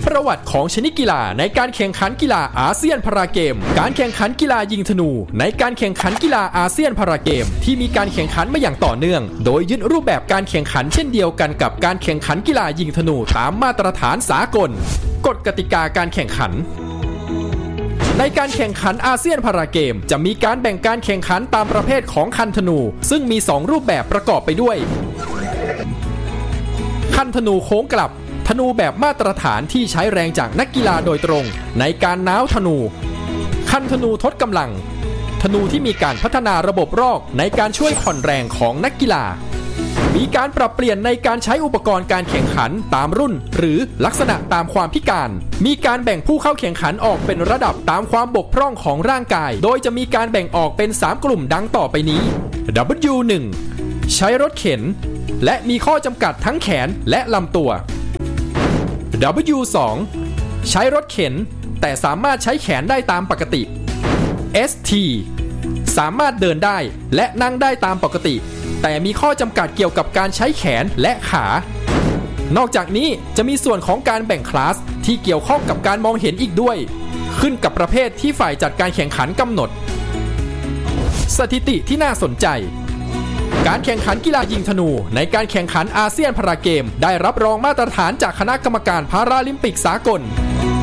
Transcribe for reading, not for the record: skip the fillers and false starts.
ประวัติของชนิดกีฬาในการแข่งขันกีฬาอาเซียนพาราเกมการแข่งขันกีฬายิงธนูในการแข่งขันกีฬาอาเซียนพาราเกมที่มีการแข่งขันมาอย่างต่อเนื่องโดยยึดรูปแบบการแข่งขันเช่นเดียวกันกับการแข่งขันกีฬายิงธนูตามมาตรฐานสากลกฎกติกาการแข่งขันในการแข่งขันอาเซียนพาราเกมจะมีการแบ่งการแข่งขันตามประเภทของคันธนูซึ่งมี2รูปแบบประกอบไปด้วยคันธนูโค้งกลับธนูแบบมาตรฐานที่ใช้แรงจากนักกีฬาโดยตรงในการน้าวธนูคันธนูทดกำลังธนูที่มีการพัฒนาระบบรอกในการช่วยผ่อนแรงของนักกีฬามีการปรับเปลี่ยนในการใช้อุปกรณ์การแข่งขันตามรุ่นหรือลักษณะตามความพิการมีการแบ่งผู้เข้าแข่งขันออกเป็นระดับตามความบกพร่องของร่างกายโดยจะมีการแบ่งออกเป็น3กลุ่มดังต่อไปนี้ W1 ใช้รถเข็นและมีข้อจำกัดทั้งแขนและลำตัวW2 ใช้รถเข็นแต่สามารถใช้แขนได้ตามปกติ ST สามารถเดินได้และนั่งได้ตามปกติแต่มีข้อจำกัดเกี่ยวกับการใช้แขนและขานอกจากนี้จะมีส่วนของการแบ่งคลาสที่เกี่ยวข้องกับการมองเห็นอีกด้วยขึ้นกับประเภทที่ฝ่ายจัดการแข่งขันกำหนดสถิติที่น่าสนใจการแข่งขันกีฬายิงธนูในการแข่งขันอาเซียนพาราเกมได้รับรองมาตรฐานจากคณะกรรมการพาราลิมปิกสากล